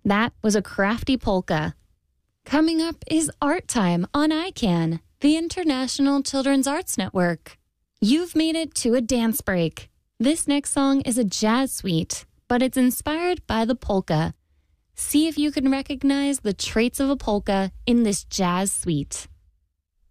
That was a crafty polka. Coming up is Art Time on ICANN, the International Children's Arts Network. You've made it to a dance break. This next song is a jazz suite, but it's inspired by the polka. See if you can recognize the traits of a polka in this jazz suite.